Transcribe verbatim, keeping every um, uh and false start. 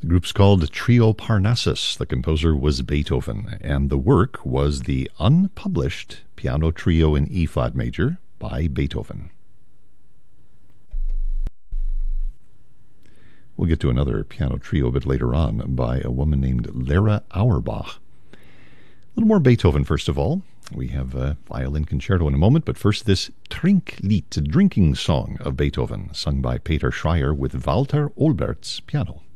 The group's called Trio Parnassus. The composer was Beethoven, and the work was the unpublished Piano Trio in E-flat major by Beethoven. We'll get to another piano trio a bit later on by a woman named Lara Auerbach. A little more Beethoven, first of all. We have a violin concerto in a moment, but first this Trinklied, drinking song of Beethoven, sung by Peter Schreier with Walter Olbert's piano.